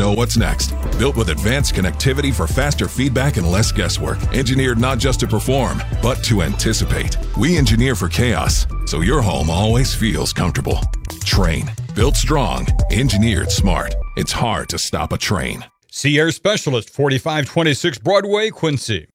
know what's next. Built with advanced connectivity for faster feedback and less guesswork. Engineered not just to perform, but to anticipate. We engineer for chaos, so your home always feels comfortable. Trane. Built strong. Engineered smart. It's hard to stop a train. See Air Specialist, 4526 Broadway, Quincy.